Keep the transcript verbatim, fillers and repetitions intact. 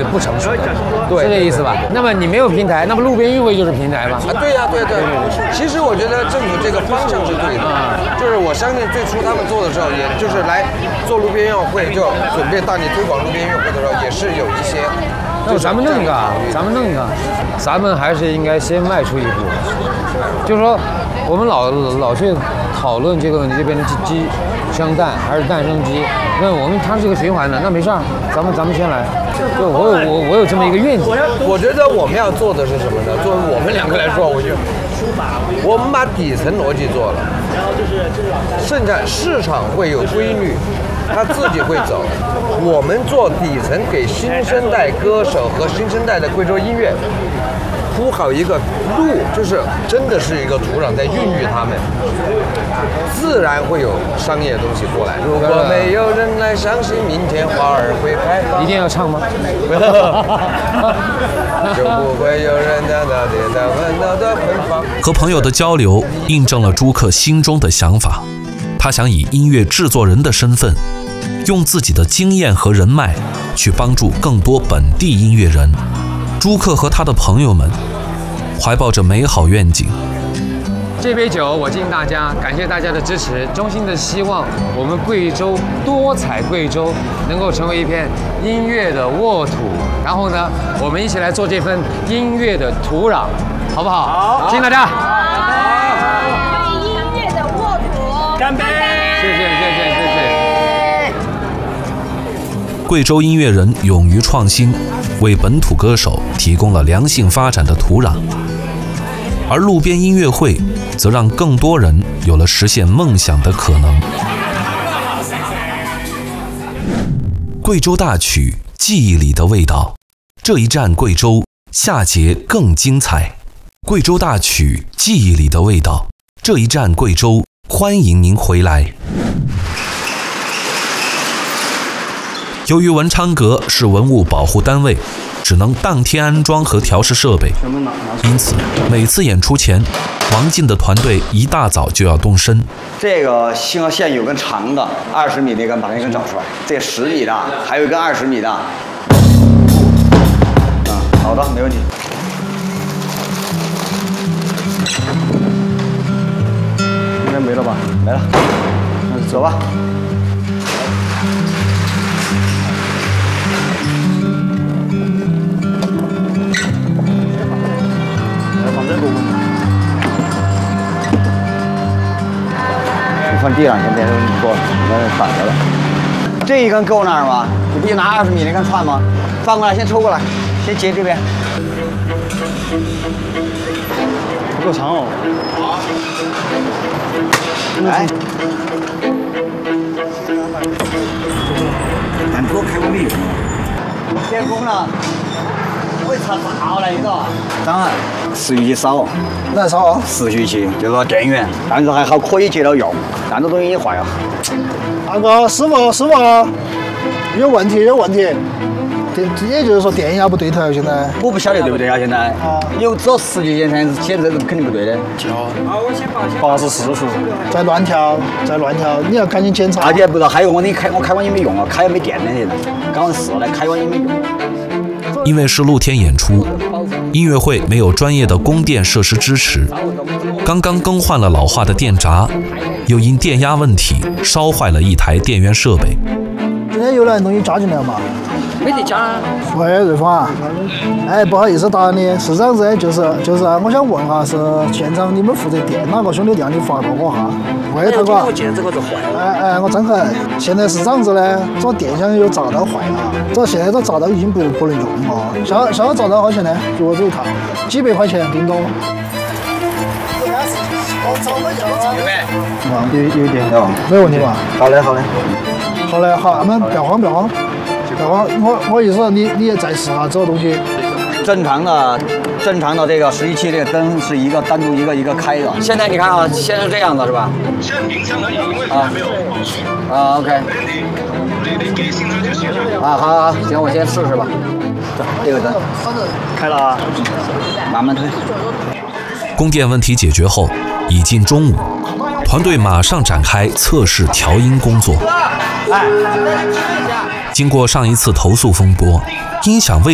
不成熟的，对，是这意思吧？那么你没有平台，那么路边音乐会就是平台吧？ 啊，对呀、啊，对对对。其实我觉得政府这个方向是对的，就是我相信最初他们做的时候，也就是来做路边音乐会，就准备大力推广路边音乐会的时候，也是有一些。 就咱们弄一个，咱们弄一个，咱们还是应该先迈出一步。就是说，我们老老去讨论这个问题，这边的鸡鸡生蛋还是蛋生鸡，那我们它是个循环的，那没事儿，咱们咱们先来。对，我有我我有这么一个愿景。 我觉得我们要做的是什么呢？作为我们两个来说，我就我们把底层逻辑做了，剩下市场会有规律。他自己会走，我们做底层，给新生代歌手和新生代的贵州音乐铺好一个路，就是真的是一个土壤在孕育他们，自然会有商业东西过来。如果没有人来相信明天花儿会开放， 一定要唱吗？ 就不会有人在那点在烦恼的喷放。 和朋友的交流印证了朱克心中的想法，他想以音乐制作人的身份，用自己的经验和人脉去帮助更多本地音乐人。朱克和他的朋友们怀抱着美好愿景。 这杯酒我敬大家，感谢大家的支持，衷心的希望我们贵州多彩贵州能够成为一片音乐的沃土，然后呢，我们一起来做这份音乐的土壤，好不好？好，敬大家。 好，音乐的沃土， 干杯！谢谢谢谢谢谢。 贵州音乐人勇于创新，为本土歌手提供了良性发展的土壤，而路边音乐会则让更多人有了实现梦想的可能。贵州大曲，记忆里的味道。这一站贵州，下节更精彩。贵州大曲，记忆里的味道。这一站贵州，欢迎您回来。由于文昌阁是文物保护单位，只能当天安装和调试设备，因此每次演出前，王进的团队一大早就要动身。 这个信号线有根长的，二十米那根，把那根找出来。这十米的，还有一根二十米的。嗯，好的，没问题。应该没了吧？没了，那走吧。放地上，先别过，那反着了。这一根够那儿吗？你不就拿二十米那根串吗？翻过来，先抽过来，先接这边。不够长哦。来。俺多开过没有？天空呢？会插大来一个。当然，持续少。 那少？ 持续期就是说电源，但是还好可以接到用，但这东西坏了。 那个师傅，师傅，有问题，有问题。电，也就是说电压不对头，现在。 我不晓得对不对啊？现在。啊。有只有十几线才显示肯定不对的。 调。八十四伏，再乱调，再乱调，你要赶紧检查。 而且不知道还有我那开我开关也没用啊，开也没电了现在。刚试了，开关也没用。 因为是露天演出，音乐会没有专业的供电设施支持，刚刚更换了老化的电闸，又因电压问题烧坏了一台电源设备。 今天又来东西加进来嘛？ 没得加。 喂，瑞芳啊，哎，不好意思打你，是这样子，就是就是，我想问哈，是现场你们负责电哪个兄弟让你发到我哈？喂，大哥。 我见这个就坏了。 哎哎，我张恒，现在是这样子的，这电箱有闸道坏了，这现在这闸道已经不不能用了。销销闸道好钱呢？给我这一套，几百块钱，叮咚。 有没？有有电有， 没问题吧？ 好嘞好嘞。 好嘞好，那么不要慌不要慌，不要慌，我我意思你你也再试下这个东西。 正常的，正常的这个十一期这个灯是一个单独一个一个开的。现在你看啊，现在是这样的是吧？ 现在明显的因为还没有报需。 啊 OK。 你你给信号就行了。 啊好好行，我先试试吧。这个灯开了啊，慢慢推。 供电问题解决后，已近中午，团队马上展开测试调音工作。经过上一次投诉风波，音响位